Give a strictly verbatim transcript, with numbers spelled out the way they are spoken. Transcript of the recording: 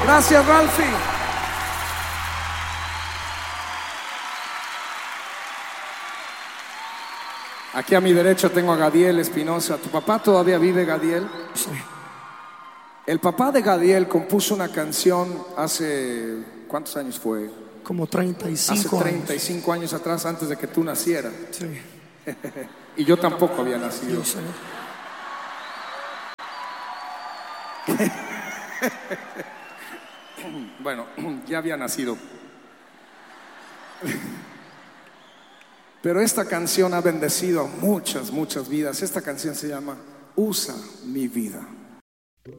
Gracias, Ralphie. Aquí a mi derecha tengo a Gadiel Espinosa. ¿Tu papá todavía vive, Gadiel? Sí. El papá de Gadiel compuso una canción hace... ¿Cuántos años fue? Como treinta y cinco Hace treinta y cinco años. años atrás, antes de que tú nacieras. Sí. Y yo tampoco había nacido. Yo sé. Bueno, ya había nacido. Pero esta canción ha bendecido a muchas, muchas vidas. Esta canción se llama Usa mi vida.